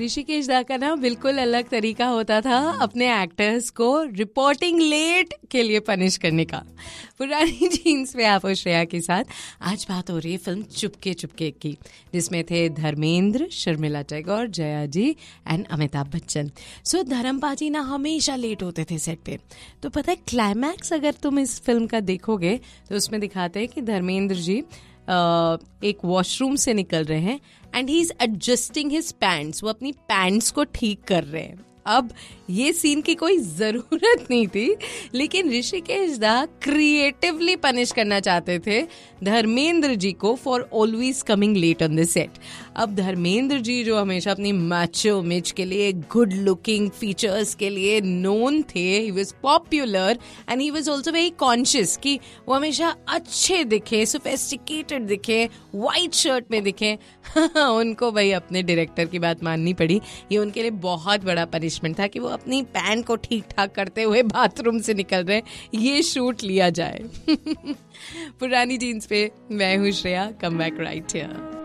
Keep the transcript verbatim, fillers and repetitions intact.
ऋषिकेश दा का ना बिल्कुल अलग तरीका होता था अपने एक्टर्स को रिपोर्टिंग लेट के लिए पनिश करने का। पुरानी जीन्स पे आप श्रेया के साथ आज बात हो रही है फिल्म चुपके चुपके की, जिसमें थे धर्मेंद्र, शर्मिला टैगोर, जया जी एंड अमिताभ बच्चन। सो धर्मपाजी ना हमेशा लेट होते थे सेट पे। तो पता है क्लाइमैक्स अगर तुम इस फिल्म का देखोगे तो उसमें दिखाते हैं कि धर्मेंद्र जी Uh, एक वॉशरूम से निकल रहे हैं and he is adjusting his pants, वो अपनी पैंट्स को ठीक कर रहे हैं। अब ये सीन की कोई जरूरत नहीं थी, लेकिन ऋषिकेश दा क्रिएटिवली पनिश करना चाहते थे धर्मेंद्र जी को for always coming late on the set. अब धर्मेंद्र जी जो हमेशा अपनी मैचो इमेज के लिए, गुड लुकिंग फीचर्स के लिए नोन थे, he was popular and he was also very conscious कि वो हमेशा अच्छे दिखे, सोफिस्टिकेटेड दिखे, व्हाइट शर्ट में दिखे। उनको भाई अपने डायरेक्टर की बात माननी पड़ी। ये उनके लिए बहुत बड़ा पनिशमेंट था कि वो अपनी पैंट को ठीक ठाक करते हुए बाथरूम से निकल रहे, ये शूट लिया जाए। पुरानी जीन्स पे मैं हूँ Shreya, come back right here.